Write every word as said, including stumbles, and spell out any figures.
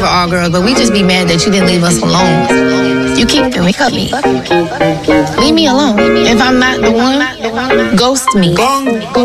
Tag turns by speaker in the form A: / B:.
A: for all girls, but we just be mad that you didn't leave us alone. You keep me, cut me. Leave me alone. If I'm not the one, ghost me.